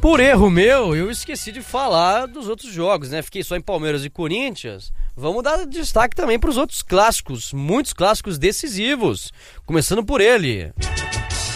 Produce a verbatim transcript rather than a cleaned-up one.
Por erro meu, eu esqueci de falar dos outros jogos, né? Fiquei só em Palmeiras e Corinthians. Vamos dar destaque também para os outros clássicos, muitos clássicos decisivos. Começando por ele.